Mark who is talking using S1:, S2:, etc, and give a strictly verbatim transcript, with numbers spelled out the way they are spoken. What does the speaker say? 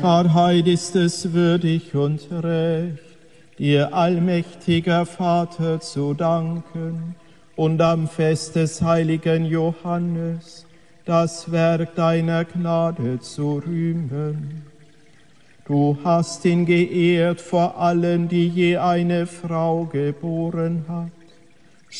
S1: Wahrheit ist es würdig und recht, dir, allmächtiger Vater, zu danken und am Fest des heiligen Johannes das Werk deiner Gnade zu rühmen. Du hast ihn geehrt vor allen, die je eine Frau geboren hat,